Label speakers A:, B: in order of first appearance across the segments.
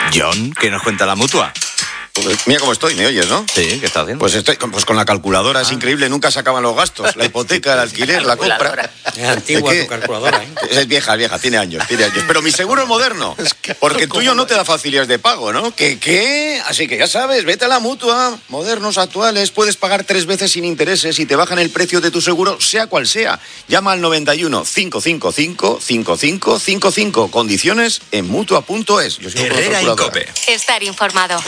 A: John, ¿qué nos cuenta la Mutua?
B: Pues mira cómo estoy, ¿me oyes, no?
A: Sí, ¿qué estás haciendo?
B: Pues estoy con la calculadora, es increíble, nunca se acaban los gastos. La hipoteca, el alquiler, la compra.
C: Es antigua tu calculadora, ¿eh?
B: Es vieja, tiene años. Pero mi seguro es moderno, porque el tuyo no te da facilidades de pago, ¿no? ¿Qué? Así que ya sabes, vete a la Mutua, modernos, actuales, puedes pagar 3 veces sin intereses y te bajan el precio de tu seguro, sea cual sea. Llama al 91 555 5555. Condiciones en Mutua.es.
A: Herrera en COPE.
D: Estar informado.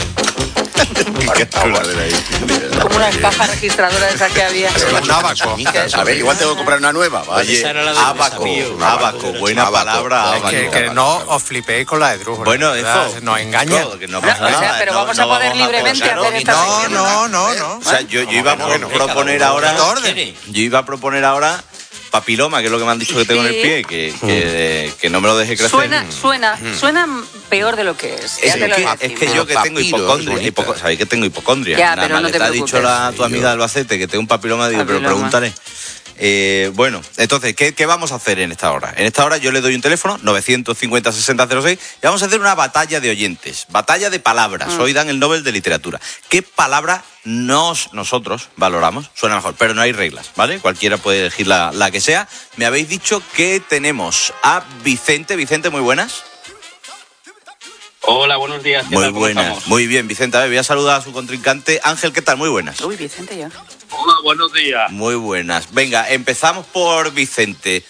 E: Como una caja registradora de esa que había.
B: Un abaco. A ver, igual tengo que comprar una nueva.
A: Oye, abaco, buena palabra.
F: Que no os flipéis con la de Drus.
A: Bueno, eso.
F: Nos engañan.
A: No pasa nada.
E: Pero vamos a poder libremente hacer esta sección.
F: No.
A: O sea, yo iba a proponer ahora... Yo iba a proponer ahora... papiloma, que es lo que me han dicho que tengo en el pie, que no me lo deje crecer.
E: Suena peor de lo que es.
A: Es que yo que tengo hipocondria, sabéis que tengo hipocondria.
E: Ya,
A: nada
E: pero
A: más
E: no
A: le
E: te
A: ha dicho tu amiga de Albacete que tengo un papiloma, digo, pero pregúntale. Bueno, entonces, ¿qué vamos a hacer en esta hora? En esta hora yo le doy un teléfono, 950-6006, y vamos a hacer una batalla de oyentes, batalla de palabras. Hoy dan el Nobel de Literatura. ¿Qué palabra nosotros valoramos? Suena mejor, pero no hay reglas, ¿vale? Cualquiera puede elegir la que sea. Me habéis dicho que tenemos a Vicente. Vicente, muy buenas.
G: Hola, buenos días.
A: Muy buenas. Muy bien, Vicente. A ver, voy a saludar a su contrincante. Ángel, ¿qué tal? Muy buenas.
E: Uy, Vicente ya.
G: Hola, buenos días.
A: Muy buenas. Venga, empezamos por Vicente.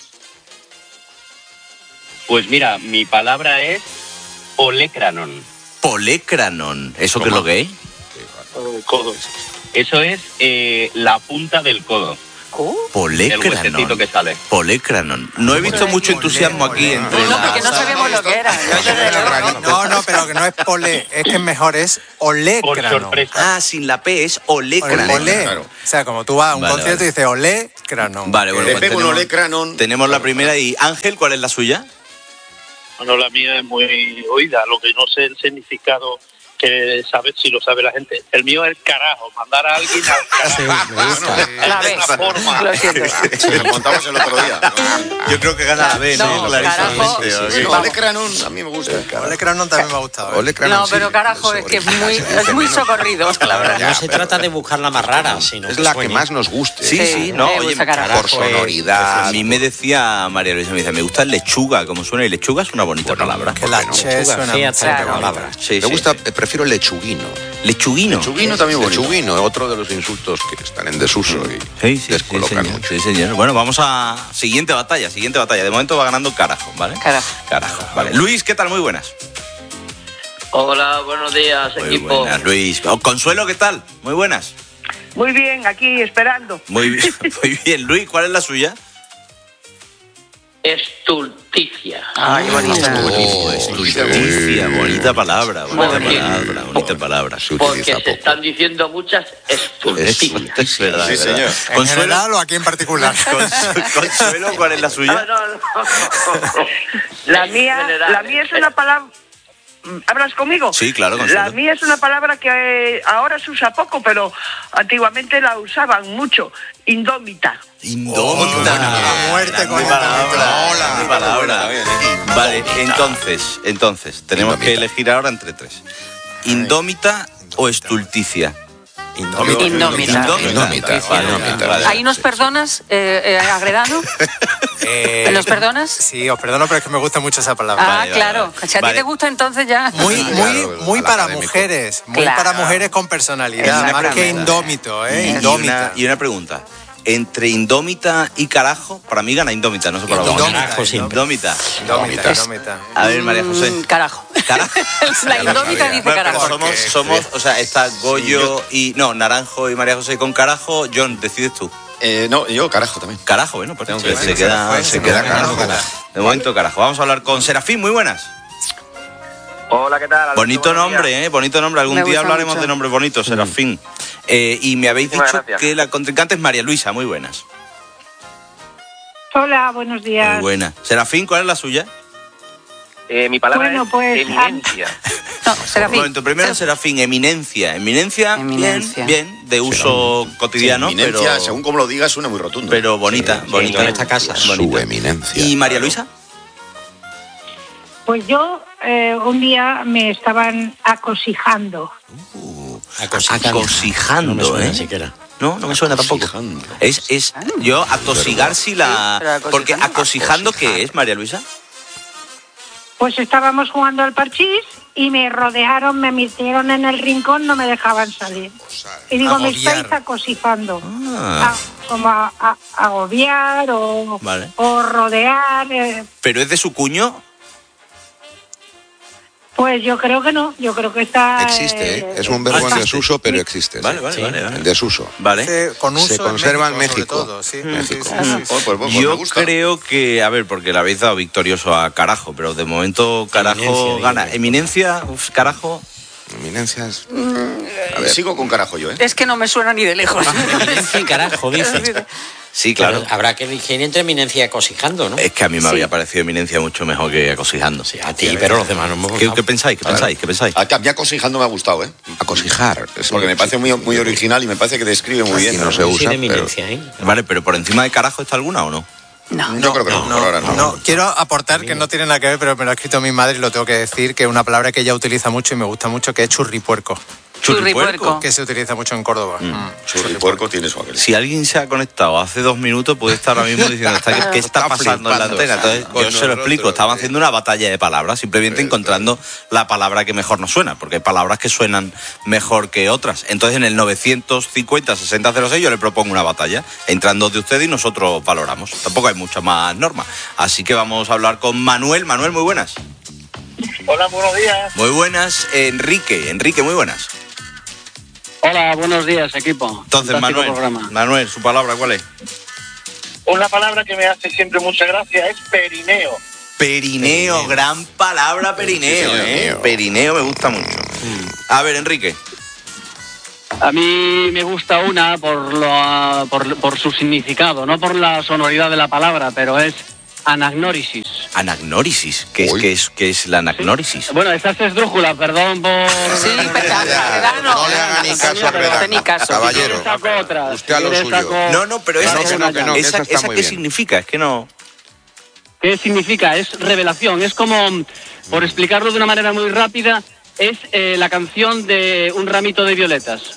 G: Pues mira, mi palabra es olecranon.
A: Polecranon. ¿Eso qué es lo que es?
G: Codo. Eso es la punta del codo. El huesecito que sale.
A: Polecranon. No he visto mucho entusiasmo aquí entre
E: No, porque no sabemos lo que era.
F: No, pero que no es polé, es que mejor es olecranon.
G: Por sorpresa.
A: Ah, sin la P es olecranon.
F: Olé. O sea, como tú vas a un concierto y dices olecranon.
A: Vale, bueno,
B: Le pego un olecranon.
A: Tenemos la primera y Ángel, ¿cuál es la suya?
H: Bueno, la mía es muy oída, lo que no sé el significado que sabe, si lo sabe la gente. El mío es el carajo, mandar a alguien al carajo.
C: Sí, me gusta.
E: La B. Lo siento.
B: Lo montamos el otro día.
A: Yo creo que gana la B, ¿no?
E: No,
A: Clarísimamente.
E: carajo.
B: Sí, olecranon, a mí me gusta.
F: Olecranon también me ha gustado.
E: No, pero carajo, es que es muy socorrido, la verdad.
C: No se trata de buscar la más rara, sino
I: Es la que más nos guste.
A: Sí, no, oye,
I: por sonoridad.
A: A mí me decía María Luisa, me gusta lechuga, como suena, y lechuga es una bonita palabra.
F: Que la che suena
C: Fíjate la palabra.
A: Sí,
I: Me gusta, prefiero lechuguino.
A: Lechuguino.
B: Lechuguino también bonito.
I: Lechuguino, otro de los insultos que están en desuso y
A: Sí,
I: descolocan
A: señor.
I: mucho.
A: Sí, señor. Bueno, vamos a siguiente batalla. De momento va ganando Carajo, ¿vale? Carajo, vale. Luis, ¿qué tal? Muy buenas.
H: Hola, buenos días,
A: Muy
H: equipo.
A: buenas, Luis. Consuelo, ¿qué tal? Muy buenas.
E: Muy bien, aquí esperando.
A: Muy bien. Luis, ¿cuál es la suya?
H: Estulticia.
E: Ay, bonita.
A: Estulticia, bonita palabra. Bonita palabra.
I: Se
H: Porque
I: utiliza
H: se
I: poco.
H: están diciendo muchas estulticias.
A: Es verdad.
B: Sí,
A: es verdad.
B: señor.
F: ¿En
A: Consuelo,
F: general o aquí en particular?
A: Consuelo, ¿cuál es la suya?
H: No.
E: La mía es una palabra... ¿Hablas conmigo?
A: Sí, claro, Consuelo.
E: La mía es una palabra que ahora se usa poco, pero antiguamente la usaban mucho. Indómita.
A: Indómita.
F: A muerte con
A: Grande palabra. Vale, entonces, tenemos que elegir ahora entre 3. ¿Indómita o estulticia?
E: Indómita.
A: Vale.
E: ¿Ahí nos perdonas, Agredano? ¿Los perdonas?
F: Sí, os perdono, pero es que me gusta mucho esa palabra.
E: Ah,
A: Vale,
E: claro.
A: vale.
E: Si a ti
A: Vale.
E: te gusta, entonces ya...
F: Muy
I: al
F: para
I: académico.
F: mujeres, muy
E: Claro.
F: para mujeres con personalidad,
E: Exactamente.
F: más que indómito, Indómita.
A: Y una pregunta. Entre indómita y carajo, para mí gana indómita, no sé para vos.
C: Carajo siempre.
A: Indómita.
F: Indómita.
A: A ver, María José.
E: Carajo.
A: Carajo.
E: La indómita dice
A: Bueno,
E: carajo.
A: pero somos, o sea, está Goyo y... No, Naranjo y María José con carajo. John, decides tú.
B: No, yo carajo también.
A: Carajo, bueno, pues
B: Tengo que
A: se queda
I: carajo.
A: De momento carajo. Vamos a hablar con Serafín, muy buenas.
H: Hola, ¿qué tal?
A: Bonito nombre, bonito nombre. Algún
E: Me
A: día
E: gusta
A: hablaremos
E: mucho.
A: de nombres bonitos, Serafín. Y me habéis
H: Muchísimas
A: dicho
H: gracias.
A: que la contrincante es María Luisa, muy buenas.
J: Hola, buenos días.
A: Muy buena. Serafín, ¿cuál es la suya?
H: Mi palabra
J: Bueno,
H: es
J: pues,
H: eminencia.
E: No,
A: Un
E: Serafín.
A: momento, primero Serafín, eminencia. Eminencia,
E: Eminencia.
A: bien, de uso cotidiano,
B: Eminencia,
A: pero,
B: según como lo digas, suena muy rotundo.
A: pero bonita, bonita.
C: en esta casa.
I: Su eminencia.
A: ¿Y María Luisa?
J: Pues yo
D: un día me estaban acosijando.
A: Acosijando,
C: no me suena
A: ¿eh?
C: siquiera.
A: No me suena tampoco. Yo atosigar si la... Porque acosijando, ¿qué es, María Luisa?
D: Pues estábamos jugando al parchís y me rodearon, me metieron en el rincón, no me dejaban salir. Y digo, me estáis acosijando. Como a agobiar o rodear.
A: ¿Pero es de su cuño?
D: Pues yo creo que no, yo creo que está...
I: Existe, ¿eh? Es un verbo en desuso, pero existe.
A: Vale.
I: En desuso.
A: Vale.
F: Con uso
I: se conserva en México.
F: Todo, sí.
I: México.
A: Yo creo que, a ver, porque le habéis dado victorioso a Carajo, pero de momento Carajo gana. Eminencia, Carajo...
I: Eminencias.
B: A ver, sigo con Carajo yo, ¿eh?
J: Es que no me suena ni de lejos.
C: Eminencia y Carajo, dice.
A: Sí, claro.
C: Pero habrá que elegir entre Eminencia y acosijando, ¿no?
A: Es que a mí me había parecido Eminencia mucho mejor que acosijando.
C: Sí, a ti, pero los demás no hemos gustado.
A: ¿Qué pensáis? ¿Qué pensáis?
B: A mí acosijando me ha gustado, ¿eh?
I: Acosijar.
B: Porque me parece muy original y me parece que describe muy bien.
I: No se usa,
C: Eminencia,
I: pero...
C: ¿eh?
A: Vale, pero por encima de Carajo está alguna o no?
B: Yo creo que no, por ahora no.
F: No, quiero aportar que no tiene nada que ver, pero me lo ha escrito mi madre y lo tengo que decir, que es una palabra que ella utiliza mucho y me gusta mucho, que es churripuerco.
J: Churripuerco.
F: Que se utiliza mucho en Córdoba.
B: Churripuerco tiene su aquel.
A: Si alguien se ha conectado hace 2 minutos, puede estar ahora mismo diciendo ¿qué está pasando en la antena? Entonces, yo se lo explico. Estamos haciendo una batalla de palabras, simplemente encontrando la palabra que mejor nos suena, porque hay palabras que suenan mejor que otras. Entonces, en el 950-6006 yo le propongo una batalla. Entran 2 de ustedes y nosotros valoramos. Tampoco hay mucha más norma. Así que vamos a hablar con Manuel. Manuel, muy buenas.
H: Hola, buenos días.
A: Muy buenas. Enrique, muy buenas.
K: Hola, buenos días, equipo.
A: Entonces, Manuel, ¿su palabra cuál es?
H: Una palabra que me hace siempre mucha gracia es perineo.
A: Perineo, gran palabra perineo, ¿eh? Perineo me gusta mucho. A ver, Enrique.
K: A mí me gusta una por su significado, no por la sonoridad de la palabra, pero es anagnórisis.
A: ¿Anagnórisis? ¿Qué es la anagnórisis?
K: Bueno, esa es esdrújula, perdón por...
J: Sí,
I: no le haga ni caso a Redano, caballero. Usted a lo suyo.
A: No, pero esa ¿qué significa? Es que no...
K: ¿Qué significa? Es revelación, es como, por explicarlo de una manera muy rápida, es la canción de Un ramito de violetas.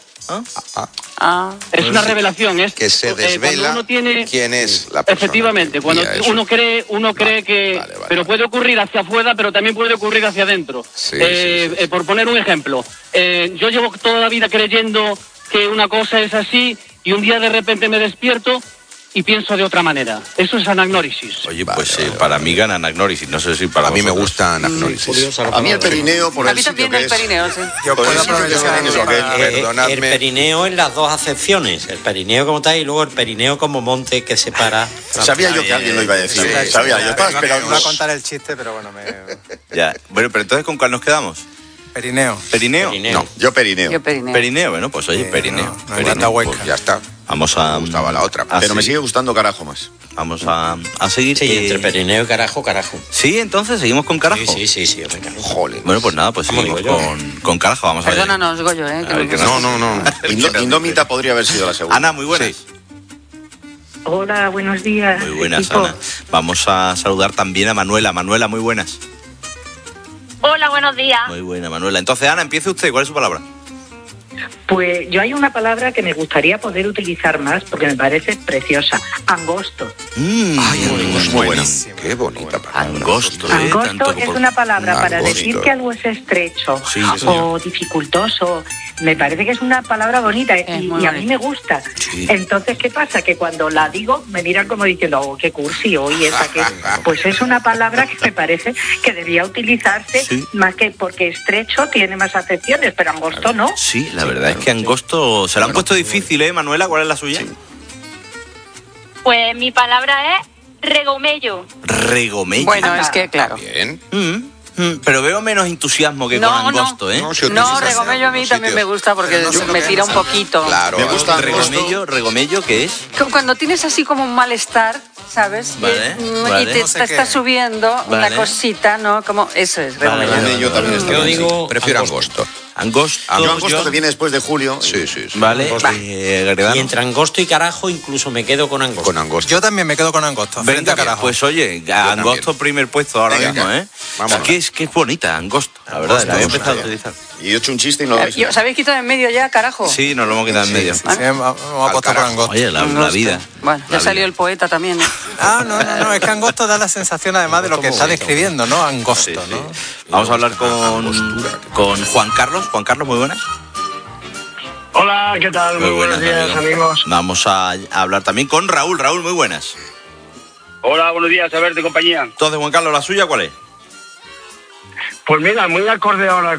K: Es una revelación, es
I: que se desvela
K: uno tiene,
I: quién es la persona.
K: Efectivamente, cuando uno cree que... Pero puede ocurrir hacia afuera, pero también puede ocurrir hacia adentro. Por poner un ejemplo, yo llevo toda la vida creyendo que una cosa es así y un día de repente me despierto y pienso de otra manera. Eso es anagnórisis.
A: Oye, pues para mí gana anagnórisis. No sé si para
I: mí me gusta anagnórisis.
B: A mí el perineo por el sitio que es.
J: A mí también el perineo, sí.
F: Yo puedo aprovechar
C: el perineo en las dos acepciones. El perineo como tal y luego el perineo como monte que separa.
B: Sabía yo que alguien lo iba a decir. Sabía yo. Estaba esperando.
F: Iba a contar el chiste, pero bueno,
A: Ya. Bueno, pero entonces ¿con cuál nos quedamos?
F: Perineo.
A: ¿Perineo?
B: No, yo perineo.
A: Perineo, bueno, pues oye, perineo.
I: Pues ya está.
A: Vamos a...
I: Me gustaba la otra.
B: Pero me sigue gustando Carajo más.
A: Vamos a seguir.
C: Sí, entre perineo y Carajo.
A: Sí, entonces seguimos con Carajo.
C: Sí,
I: Joder.
A: Bueno, pues nada, pues seguimos con Carajo. Vamos a ver.
J: Perdónanos, Goyo, ¿eh?
I: No.
B: Indómita podría haber sido la segunda.
A: Ana, muy buenas.
B: Sí.
D: Hola, buenos días.
A: Muy buenas,
D: equipo.
A: Ana. Vamos a saludar también a Manuela. Manuela, muy buenas.
L: Hola, buenos días.
A: Muy buena, Manuela. Entonces, Ana, empiece usted. ¿Cuál es su palabra?
E: Pues yo hay una palabra que me gustaría poder utilizar más porque me parece preciosa. Angosto.
I: Ay, muy buena. Qué bonita palabra.
A: Angosto,
E: Angosto es una palabra para decir que algo es estrecho o dificultoso. Me parece que es una palabra bonita y a mí me gusta. Sí. Entonces, ¿qué pasa? Que cuando la digo me miran como diciendo, oh, qué cursi, hoy esa que... Pues es una palabra que me parece que debía utilizarse más que porque estrecho tiene más acepciones, pero angosto no.
A: Sí, la verdad es que angosto... Se la han puesto difícil, ¿eh, Manuela? ¿Cuál es la suya?
L: Pues mi palabra es regomello.
A: Regomello.
J: Bueno, es que claro.
I: Bien.
A: Pero veo menos entusiasmo que con angosto, ¿eh?
J: No, regomello a mí también me gusta porque me tira un poquito.
I: Claro.
B: Me gusta
A: regomello, ¿qué es?
J: Cuando tienes así como un malestar, ¿sabes? Y te está subiendo una cosita, ¿no? Como eso es regomello.
B: Yo también
C: Yo digo
I: prefiero angosto.
A: Angosto.
B: Yo angosto que viene después de julio.
I: Sí.
A: Vale.
C: Y entre angosto y carajo incluso me quedo con angosto.
F: Yo también me quedo con angosto.
A: Venga, carajo. Pues oye, angosto primer puesto ahora mismo, ¿eh?
I: Vamos.
A: Que es bonita, angosto, la verdad. La había empezado a utilizar.
B: Y he hecho un chiste y no lo habéis.
J: ¿Os habéis quitado en medio ya, carajo?
A: Sí, nos lo hemos quitado en medio.
F: Sí, vamos a apostar por angosto.
A: Oye, la vida.
J: Bueno, ya salió el poeta también.
F: No, es que angosto da la sensación además de lo que está describiendo, ¿no? Angosto, ¿no?
A: Vamos a hablar con Juan Carlos. Juan Carlos, muy buenas.
M: Hola, ¿qué tal? Muy buenos días, amigos.
A: Vamos a hablar también con Raúl. Raúl, muy buenas.
M: Hola, buenos días, a ver, de compañía.
A: Entonces, Juan Carlos, ¿la suya cuál es?
M: Pues mira, muy acorde ahora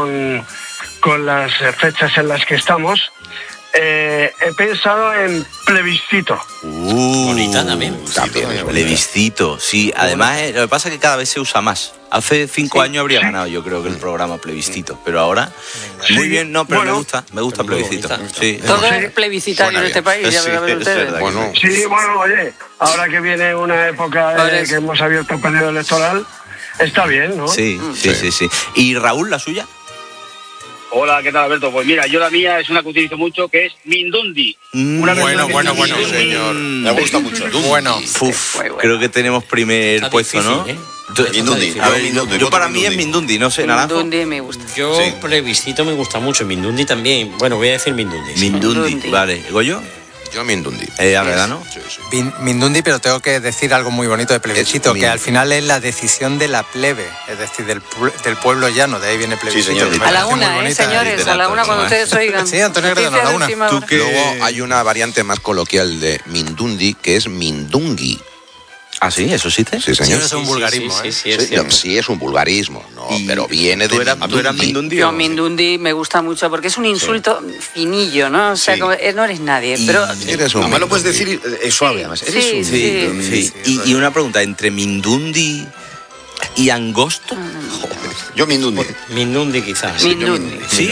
M: con las fechas en las que estamos. He pensado en plebiscito.
C: Bonita también.
A: Plebiscito, sí. Además, lo que pasa es que cada vez se usa más. Hace 5 años habría ganado, yo creo, que el programa plebiscito. Pero ahora, muy bien, no, pero
M: bueno,
A: me gusta plebiscito. Sí.
J: Todo es plebiscitario en este país, ya lo ven ustedes.
M: Sí, bueno, oye, ahora que viene una época que hemos abierto el periodo electoral, está bien, ¿no?
A: Sí. ¿Y Raúl, la suya?
M: Hola, ¿qué tal, Alberto? Pues mira, yo la mía es una que utilizo mucho, que es Mindundi.
F: Bueno,
B: señor. Me gusta mucho.
F: Bueno,
A: creo que tenemos primer puesto, ¿no?
B: Mindundi.
A: Yo para mí es Mindundi, no sé, Naranjo.
J: Mindundi me gusta.
C: Yo plebiscito me gusta mucho, Mindundi también. Bueno, voy a decir Mindundi.
A: Mindundi, vale. ¿Goyo?
I: Yo Mindundi.
A: ¿Verdad, no?
I: Sí.
F: Mindundi, pero tengo que decir algo muy bonito de plebiscito, que al final es la decisión de la plebe, es decir, del pueblo llano, de ahí viene plebiscito.
B: Sí, señor.
J: A la una, señores, a la una cuando ustedes oigan.
F: Sí, Antonio Gredano, a la una.
I: Luego hay una variante más coloquial de Mindundi, que es Mindungi.
A: ¿Ah, sí? ¿Eso existe?
I: Sí, señor.
F: Sí, es un vulgarismo,
I: Sí, es un vulgarismo, pero viene de
A: ¿Tú eras Mindundi?
J: Yo Mindundi me gusta mucho porque es un insulto finillo, ¿no? O sea, no eres nadie, pero...
B: Además lo puedes decir suave, además.
A: Sí. Y una pregunta, ¿entre Mindundi y angosto?
B: Yo Mindundi.
C: Mindundi quizás.
J: Mindundi.
A: ¿Sí?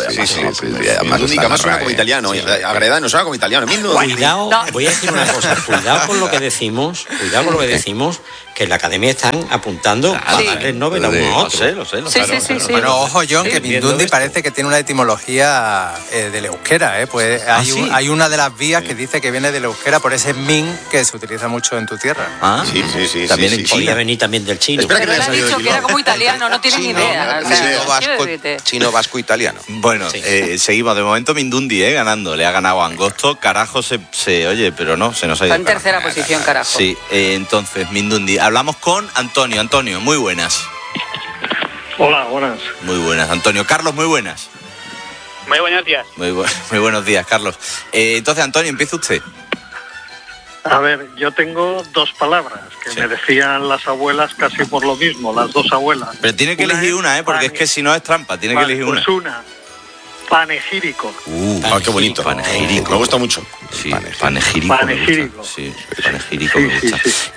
B: Además suena como italiano. Agredano suena como italiano.
C: Cuidado, voy a decir una cosa. Cuidado con lo que decimos, que en la academia están apuntando a darle Nobel a uno a otro.
A: Lo sé.
J: Sí.
F: Bueno, ojo, John, que Mindundi parece que tiene una etimología del euskera, ¿eh? Pues hay una de las vías que dice que viene del euskera por ese min que se utiliza mucho en tu tierra.
A: Ah,
B: sí.
A: También en China.
C: Podría venir también del chino.
J: Pero él ha dicho que era como italiano, no tiene ni idea.
I: Chino, vasco, italiano.
A: Bueno, seguimos. De momento Mindundi, ganando. Le ha ganado a Angosto. Carajo oye, pero no, se nos ha ido.
J: Está en tercera posición, carajo.
A: Sí, entonces, Mindundi. Hablamos con Antonio. Antonio, muy buenas.
M: Hola, buenas.
A: Muy buenas, Antonio. Carlos, muy buenas.
M: Muy buenos días.
A: Muy buenos días, Carlos. Entonces, Antonio, empieza usted.
H: A ver, yo tengo 2 palabras que me decían las abuelas casi por lo mismo, las 2 abuelas.
A: Pero tiene que elegir una, porque es que si no es trampa, tiene que elegir una.
H: Pues una, panegírico.
B: Qué bonito.
A: Panegírico.
B: Me gusta mucho.
A: Sí, panegírico.
H: Sí,
A: panegírico me gusta.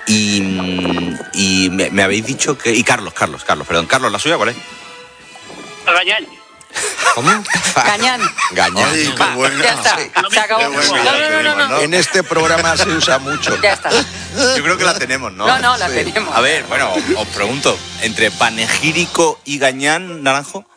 A: Sí. Y me habéis dicho que... Y Carlos, perdón. Carlos, ¿la suya cuál es?
M: Gañán.
C: ¿Cómo?
J: Gañán.
B: Ay, qué buena.
J: Ya está, se acabó. No.
I: En este programa se usa mucho.
J: Ya está.
A: Yo creo que la tenemos, ¿no?
J: No, la tenemos.
A: A ver, bueno, os pregunto, entre panegírico y gañán, Naranjo.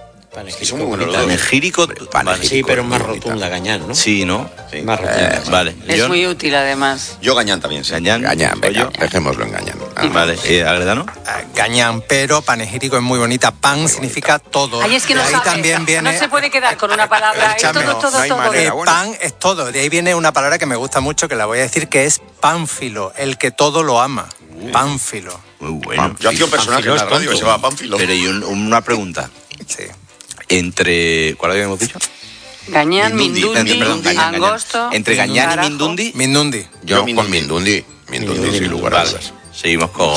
A: Panegírico.
C: Sí, pero más rotunda, Gañán, ¿no?
A: Sí, ¿no?
C: Sí. Más rotunda.
A: Vale.
J: Es muy útil, además.
B: Yo Gañán también, sí.
A: Gañán,
I: venga, dejémoslo en Gañán.
A: Vale, ¿Agredano?
F: Gañán, pero panegírico es muy bonita. Pan significa todo.
J: Ay, es que no
F: ahí
J: sabe.
F: También viene...
J: No se puede quedar con una palabra. Es todo.
F: Pan es todo. De ahí viene una palabra que me gusta mucho, que la voy a decir, que es pánfilo, el que todo lo ama. Pánfilo.
A: Muy bueno.
B: Yo hacía un personaje en la radio que se llama Pánfilo.
A: Pero y una pregunta.
F: Sí.
A: Entre... ¿Cuál habíamos dicho?
J: Gañán, Mindundi, Angosto.
A: Entre Gañán y Mindundi.
F: Mindundi.
I: Yo con Mindundi sin lugar a dudas.
A: Seguimos con...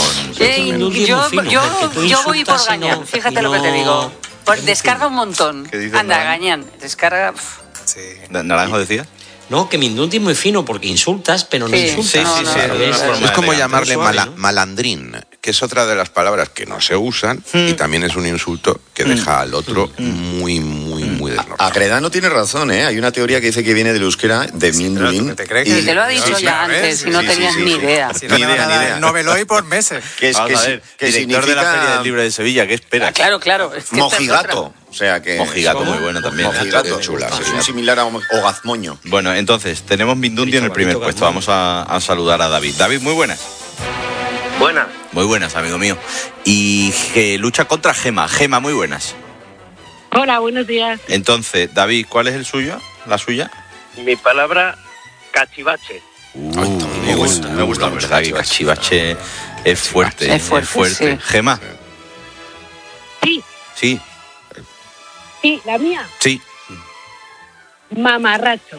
J: Yo voy por Gañán, fíjate lo que te digo. Descarga un montón. Anda, Gañán, descarga...
F: Sí.
A: ¿Naranjo decía?
C: No, que Mindundi es muy fino porque insultas, pero no insultas.
I: Es como llamarle malandrín, que es otra de las palabras que no se usan y también es un insulto que deja al otro muy
B: Agredano tiene razón, ¿eh? Hay una teoría que dice que viene del euskera de Mindulin.
J: ¿Te lo ha dicho ya antes y no tenías ni idea?
F: Ni idea. Noveloy por meses.
A: Que director de la Feria del Libro de Sevilla, ¿qué esperas?
J: Claro.
B: Mojigato. O sea que...
A: Mojigato, muy bueno también.
B: Mojigato, chula. Es similar a Ogazmoño.
A: Bueno, entonces, tenemos Mindundi en el primer puesto. Vamos a saludar a David. David, muy buenas.
H: Buenas.
A: Muy buenas, amigo mío. Y lucha contra Gema. Gema, muy buenas.
D: Hola, buenos días.
A: Entonces, David, ¿cuál es el suyo? ¿La suya?
H: Mi palabra, cachivache.
A: Me gusta, ¿verdad? Que cachivache es fuerte.
J: Es fuerte. Sí.
A: Gema.
D: Sí. Sí, la mía.
A: Sí.
D: Mamarracho.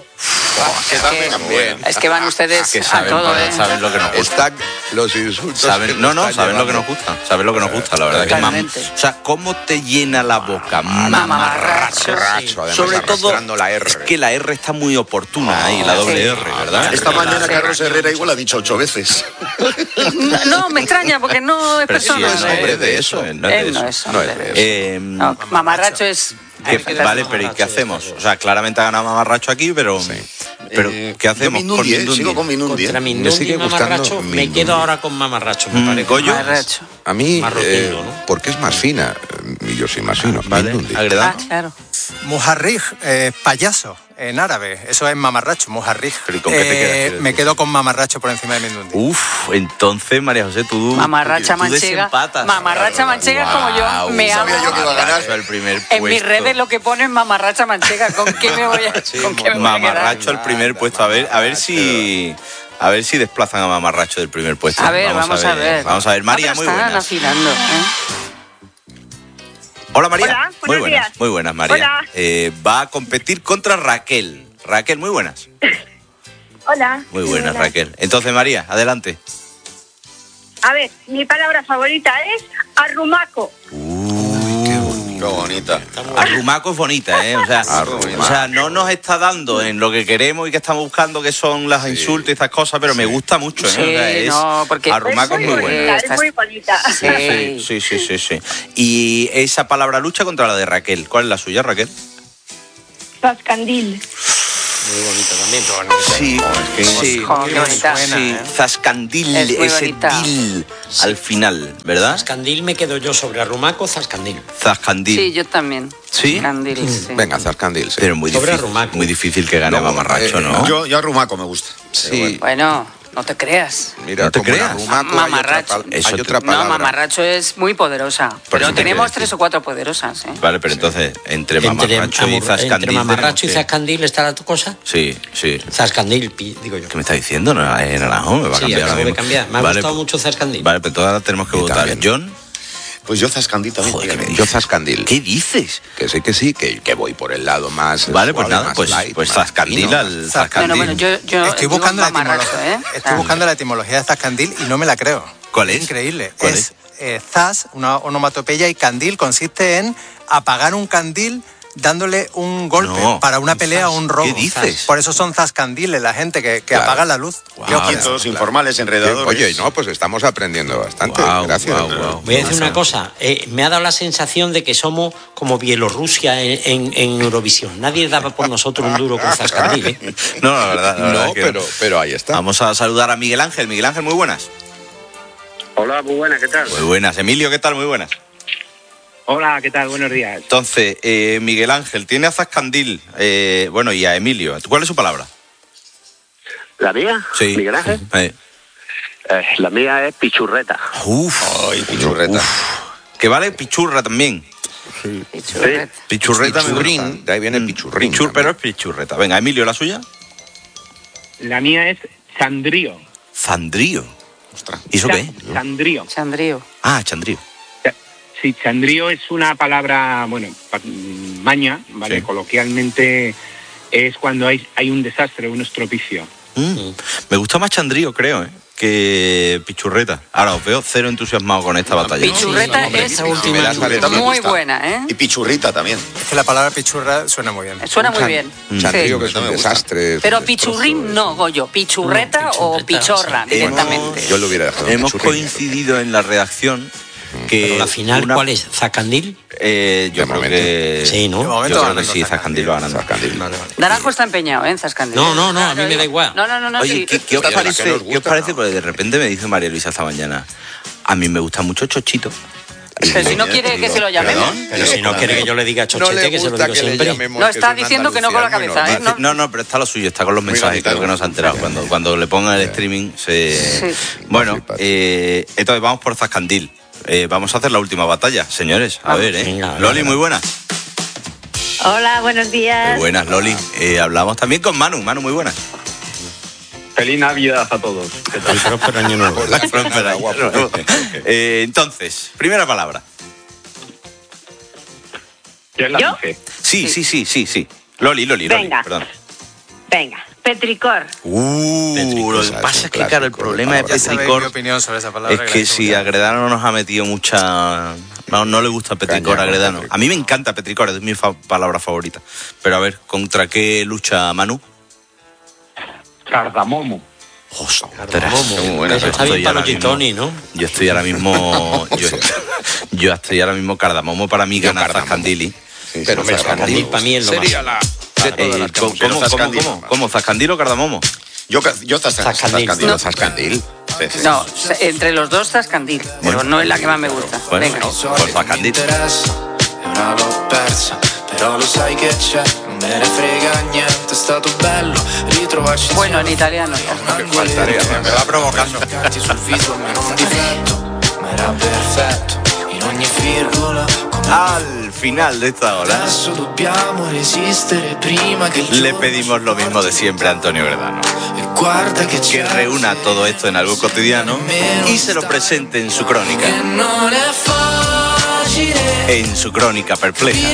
J: Es que van ustedes
A: saben,
J: a todo,
A: saben lo que nos gusta.
I: Están los insultos.
A: Saben lo que nos gusta. Saben lo que nos gusta, la verdad. O sea, ¿cómo te llena la boca?
J: Mamarracho.
A: Sobre todo,
I: la R.
A: es que la R está muy oportuna ahí, la doble R, ¿verdad?
B: Esta mañana Carlos Herrera igual ha dicho 8 veces.
J: No, me extraña, porque no es persona.
A: Sí, no es de eso.
J: Él no es hombre de eso. Mamarracho es...
A: Vale, pero ¿y qué hacemos? O sea, claramente ha ganado Mamarracho aquí, pero... Pero, ¿qué hacemos con Mindundi?
B: Sigo con Mindundi.
C: Contra Mindundi y Mamarracho, me quedo ahora con Mamarracho. Me parece.
A: ¿Goyo?
I: A mí,
C: rotundo, ¿no?
I: porque es más fina, y yo soy más fino.
A: Vale,
J: Agredano. Claro.
F: Mujarrij, payaso, en árabe. Eso es mamarracho, mujarrij.
A: ¿Pero con qué te quedas?
F: Me quedo con mamarracho por encima de Mindundi.
A: Entonces, María José, tú
J: Mamarracha manchega.
A: desempatas.
J: Mamarracha manchega como yo. Me amo.
B: Sabía yo que iba a ganar.
J: En mis redes lo que ponen mamarracha manchega. ¿Con qué me voy a quedar?
A: Mamarracho al primer puesto. A ver si desplazan a Mamarracho del primer puesto.
J: A ver, vamos a ver.
A: Vamos a ver, María, muy buenas.
J: Están afilando,
A: Hola, María.
L: Hola,
A: muy buenas,
L: días.
A: muy buenas, María.
L: Hola.
A: Va a competir contra Raquel. Raquel, muy buenas.
L: Hola.
A: Muy buenas, Raquel. Entonces, María, adelante.
L: A ver, mi palabra favorita es arrumaco.
B: Qué bonita.
A: Arrumaco es bonita, ¿eh? O sea, no nos está dando en lo que queremos y que estamos buscando, que son las insultos y estas cosas, pero me gusta mucho, ¿eh?
J: Sí, porque
A: Arrumaco es muy buena.
L: Es muy bonita.
A: Sí. Y esa palabra lucha contra la de Raquel. ¿Cuál es la suya, Raquel?
L: Zascandil.
C: Muy bonito también.
J: Qué bonita.
A: Sí, Zascandil, ese dil al final, ¿verdad?
C: Zascandil me quedo yo sobre Arrumaco, Zascandil.
A: Zascandil.
J: Sí, yo también.
A: ¿Sí?
J: Zascandil, sí.
I: Venga, Zascandil, sí.
A: Pero muy difícil que gane Mamarracho, ¿no?
B: Yo Arrumaco me gusta.
I: Sí.
J: Bueno, no te creas.
I: Mira,
A: ¿No te
I: como en
A: creas?
I: Arrumaco
J: Mamarracho.
I: hay otra palabra.
J: No, Mamarracho es muy poderosa. Pero tenemos 3 o 4 poderosas, ¿eh?
A: Vale, pero entonces, entre Mamarracho y Zascandil...
C: Entre Mamarracho y Zascandil está la cosa.
A: Sí.
C: Zascandil, digo yo.
A: ¿Qué me está diciendo? No, Naranjo me va a cambiar ahora mismo.
C: Cambiar. Me ha gustado mucho Zascandil.
A: Vale, pero ahora tenemos que votar.
I: también.
A: ¿John?
B: Pues yo Zascandil también.
I: Yo Zascandil.
A: ¿Qué dices?
I: Que sí, que voy por el lado más...
A: Vale, pues
I: suave,
A: nada,
I: más
A: pues
I: light, más
A: Zascandil
I: fino.
A: al Zascandil.
J: Bueno, yo
F: Estoy buscando la
J: Mamarracho,
F: etimología. Estoy buscando la etimología de Zascandil y no me la creo.
A: ¿Cuál es?
F: Increíble.
A: ¿Cuál
F: es zas, una onomatopeya, y candil consiste en apagar un candil dándole un golpe para una pelea o un robo.
A: ¿Qué dices?
F: Por eso son zascandiles, la gente que apaga la luz.
B: Todos informales, enredadores.
I: Oye, pues estamos aprendiendo bastante. Gracias.
C: Voy a decir una cosa. Me ha dado la sensación de que somos como Bielorrusia en Eurovisión. Nadie daba por nosotros un duro con Zascandil, ¿eh?
A: No, la verdad
I: pero ahí está.
A: Vamos a saludar a Miguel Ángel. Miguel Ángel, muy buenas.
H: Hola, muy buenas, ¿qué tal?
A: Muy buenas. Emilio, ¿qué tal? Muy buenas.
H: Hola, ¿qué tal? Buenos días.
A: Entonces, Miguel Ángel, tiene a Zascandil, y a Emilio. ¿Cuál es su palabra?
H: ¿La mía?
A: Sí.
H: ¿Miguel Ángel? La mía es pichurreta.
B: Pichurreta.
A: Que vale pichurra también. Pichurreta.
I: Pichurrín, de ahí viene pichurrín.
A: Pero es pichurreta. Venga, Emilio, ¿la suya?
H: La mía es sandrío.
A: ¿Zandrío? Ostras. ¿Y eso qué es?
H: Sandrío.
A: Ah, chandrío.
H: Sí, chandrío es una palabra, maña, ¿vale? Sí. Coloquialmente es cuando hay un desastre, un estropicio.
A: Me gusta más chandrío, creo, que pichurreta. Ahora os veo cero entusiasmado con esta batalla.
J: Pichurreta es muy buena, ¿eh?
B: Y pichurrita también.
F: Es que la palabra pichurra suena muy bien.
J: Suena muy bien.
I: Chandrío, que es un desastre.
J: Pero pichurrín no, Goyo. Pichurreta o pichorra, directamente.
I: Yo lo hubiera dejado.
A: Hemos coincidido en la redacción
C: Pero la final, ¿cuál es? ¿Zascandil?
A: Yo creo que...
C: Sí, ¿no?
A: Yo creo que sí, Zascandil va ganando.
J: Naranjo está empeñado, ¿eh? Zascandil.
C: No, a mí me da igual.
J: No.
A: Oye, ¿qué os parece? Porque de repente me dice María Luisa esta mañana, a mí me gusta mucho Chochito.
J: Pero si no quiere que se lo llamemos.
C: Pero si no quiere que yo le diga Chochete, que se lo digo siempre.
J: No, está diciendo que no con la cabeza, ¿eh?
A: No, pero está lo suyo, está con los mensajes, creo que no se ha enterado. Cuando le pongan el streaming se... Bueno, entonces vamos por Zascandil. Vamos a hacer la última batalla, señores. A ver,
C: venga,
A: Loli, muy buenas.
N: Hola, buenos días.
A: Muy buenas, Loli. Hablamos también con Manu. Manu, muy buenas.
G: Feliz Navidad a todos.
C: ¿Qué tal? Próspero año nuevo.
A: Próspero año nuevo. Entonces, primera palabra.
G: ¿Quién la dice?
A: Sí. Loli,
N: venga.
A: Perdón.
N: Venga, petricor.
A: Lo que pasa es que, claro, el problema de petricor...
F: mi opinión sobre esa palabra.
A: Es que si a Gredano nos ha metido mucha... No le gusta petricor a Gredano. A mí me encanta petricor, es mi palabra favorita. Pero a ver, ¿contra qué lucha Manu?
G: Cardamomo.
C: Cardamomo. Eso está bien para los gitoni, ¿no?
A: Yo estoy ahora mismo... yo estoy ahora mismo Cardamomo para mí gana Zascandili.
C: Pero Zascandil para mí es lo más...
I: Sería la...
A: ¿Cómo? ¿Zascandil o Cardamomo?
B: Yo Zascandil.
J: No.
B: Zascandil.
J: No, entre los dos Zascandil, pero no es la que más me gusta. Venga.
A: Pues Zascandil.
J: Bueno, en italiano.
F: Me va provocando.
A: Al final de esta hora le pedimos lo mismo de siempre a Antonio Gredano, que reúna todo esto en algo cotidiano y se lo presente en su crónica, perpleja.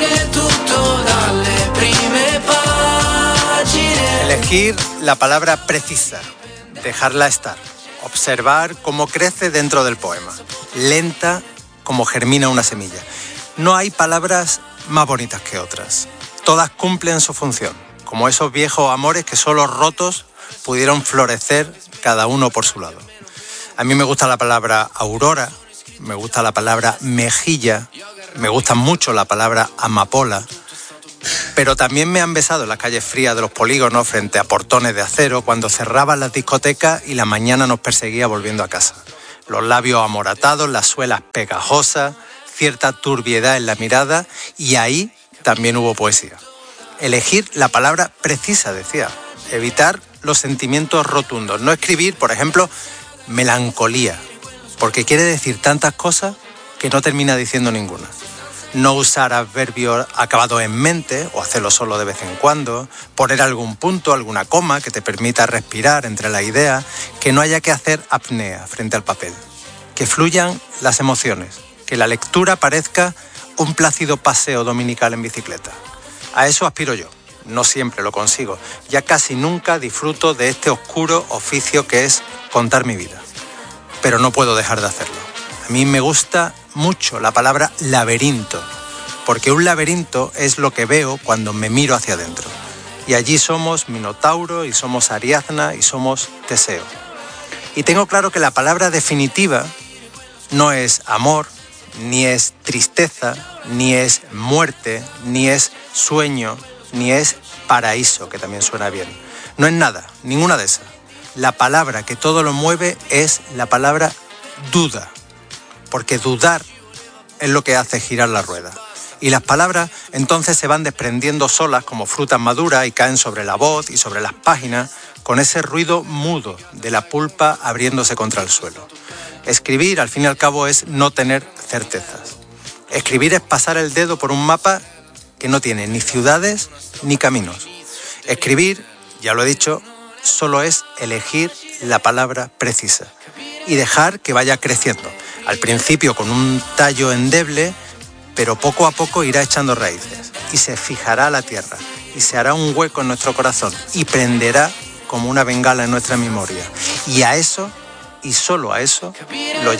F: Elegir la palabra precisa, dejarla estar, observar cómo crece dentro del poema, lenta como germina una semilla. No hay palabras más bonitas que otras. Todas cumplen su función, como esos viejos amores que solo rotos pudieron florecer cada uno por su lado. A mí me gusta la palabra aurora, me gusta la palabra mejilla, me gusta mucho la palabra amapola, pero también me han besado en las calles frías de los polígonos frente a portones de acero cuando cerraban las discotecas y la mañana nos perseguía volviendo a casa. Los labios amoratados, las suelas pegajosas, cierta turbiedad en la mirada, y ahí también hubo poesía. Elegir la palabra precisa, decía. Evitar los sentimientos rotundos. No escribir, por ejemplo, melancolía, porque quiere decir tantas cosas que no termina diciendo ninguna. No usar adverbios acabados en mente o hacerlo solo de vez en cuando. Poner algún punto, alguna coma que te permita respirar entre las ideas. Que no haya que hacer apnea frente al papel. Que fluyan las emociones. Que la lectura parezca un plácido paseo dominical en bicicleta. A eso aspiro yo. No siempre lo consigo. Ya casi nunca disfruto de este oscuro oficio que es contar mi vida. Pero no puedo dejar de hacerlo. A mí me gusta mucho la palabra laberinto, porque un laberinto es lo que veo cuando me miro hacia adentro. Y allí somos Minotauro, y somos Ariadna, y somos Teseo. Y tengo claro que la palabra definitiva no es amor, ni es tristeza, ni es muerte, ni es sueño, ni es paraíso, que también suena bien. No es nada, ninguna de esas. La palabra que todo lo mueve es la palabra duda, porque dudar es lo que hace girar la rueda. Y las palabras entonces se van desprendiendo solas como frutas maduras y caen sobre la voz y sobre las páginas con ese ruido mudo de la pulpa abriéndose contra el suelo. Escribir, al fin y al cabo, es no tener certezas. Escribir es pasar el dedo por un mapa que no tiene ni ciudades ni caminos. Escribir, ya lo he dicho, solo es elegir la palabra precisa y dejar que vaya creciendo. Al principio con un tallo endeble, pero poco a poco irá echando raíces y se fijará a la tierra y se hará un hueco en nuestro corazón y prenderá como una bengala en nuestra memoria. Y a eso, y solo a eso, lo